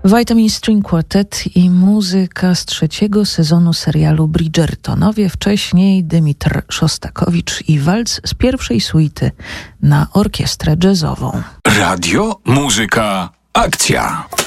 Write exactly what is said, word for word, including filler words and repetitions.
Vitamin String Quartet i muzyka z trzeciego sezonu serialu Bridgertonowie, wcześniej Dymitr Szostakowicz i walc z pierwszej suity na orkiestrę jazzową. Radio, muzyka, akcja.